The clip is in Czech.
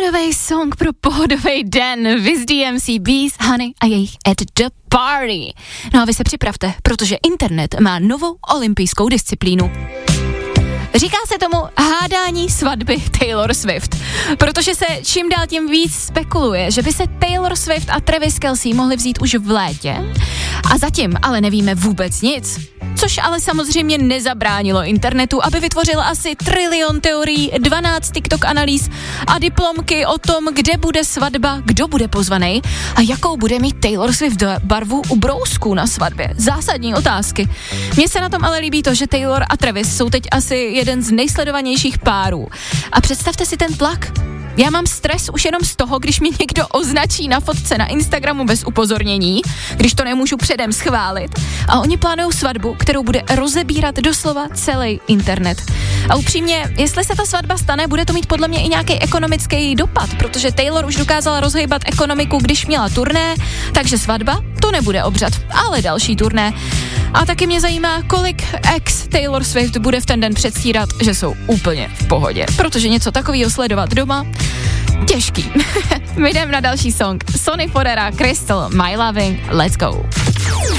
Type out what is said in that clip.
pohodový song pro pohodový den. Viz DMC, Bees, Honey a jejich At the Party. No a vy se připravte, protože internet má novou olympijskou disciplínu. Říká se tomu hádání svatby Taylor Swift, protože se čím dál tím víc spekuluje, že by se Taylor Swift a Travis Kelce mohli vzít už v létě a zatím ale nevíme vůbec nic. Což ale samozřejmě nezabránilo internetu, aby vytvořil asi trilion teorií, 12 TikTok analýz a diplomky o tom, kde bude svatba, kdo bude pozvaný a jakou bude mít Taylor Swift barvu u brousků na svatbě. Zásadní otázky. Mně se na tom ale líbí to, že Taylor a Travis jsou teď asi jeden z nejsledovanějších párů. A představte si ten tlak. Já mám stres už jenom z toho, když mi někdo označí na fotce na Instagramu bez upozornění, když to nemůžu předem schválit. A oni plánují svatbu, kterou bude rozebírat doslova celý internet. A upřímně, jestli se ta svatba stane, bude to mít podle mě i nějaký ekonomický dopad, protože Taylor už dokázala rozhýbat ekonomiku, když měla turné, takže svatba to nebude obřad, ale další turné. A taky mě zajímá, kolik ex Taylor Swift bude v ten den předstírat, že jsou úplně v pohodě, protože něco takového sledovat doma těžký. My jdeme na další song. Sonny Fodera, Crystal, My Loving, let's go.